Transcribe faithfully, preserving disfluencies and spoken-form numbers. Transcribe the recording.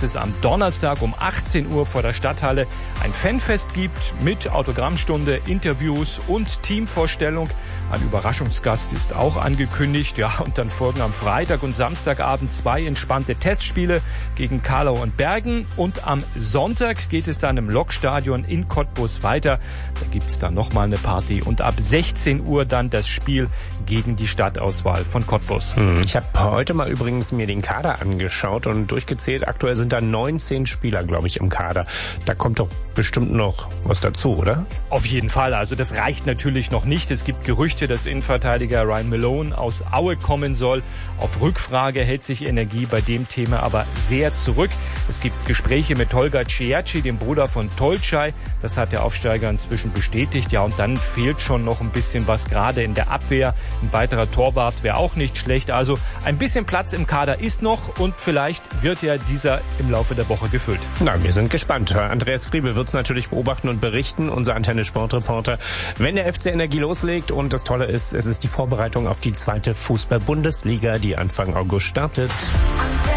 es am Donnerstag um achtzehn Uhr vor der Stadthalle ein Fanfest gibt mit Autogrammstunde, Interviews und Teamvorstellung. Ein Überraschungsgast ist auch angekündigt. Ja, und dann folgen am Freitag und Samstagabend zwei entspannte Testspiele gegen Karlau und Bergen. Und am Sonntag geht es dann im Lokstadion in Cottbus weiter. Da gibt's dann nochmal eine Party. Und ab sechzehn Uhr dann das Spiel gegen die Stadtauswahl von Cottbus. Hm, ich habe heute mal übrigens mir den Kader angeschaut und durchgezählt. Aktuell sind da neunzehn Spieler, glaube ich, im Kader. Da kommt doch bestimmt noch was dazu, oder? Auf jeden Fall. Also das reicht natürlich noch nicht. Es gibt Gerüchte, dass Innenverteidiger Ryan Malone aus Aue kommen soll. Auf Rückfrage hält sich Energie bei dem Thema aber sehr zurück. Es gibt Gespräche mit Holger Ciacci, dem Bruder von Tolcay. Das hat der Aufsteiger inzwischen bestätigt. Ja, und dann fehlt schon noch ein bisschen was, gerade in der Abwehr. Ein weiterer Torwart wäre auch nicht schlecht. Also ein bisschen Platz im Kader ist noch und vielleicht wird ja dieser im Laufe der Woche gefüllt. Na, wir sind gespannt. Andreas Friebel wird es natürlich beobachten und berichten, unser Antenne-Sportreporter, wenn der F C Energie loslegt. Und das Tolle ist, es ist die Vorbereitung auf die zweite Fußball-Bundesliga, die Anfang August startet.